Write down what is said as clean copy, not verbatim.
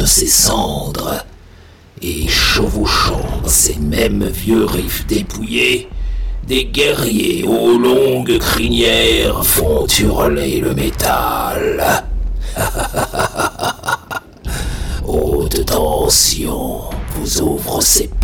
ses cendres, et chevauchant ces mêmes vieux riffs dépouillés, des guerriers aux longues crinières font hurler le métal. Haute tension vous ouvre ses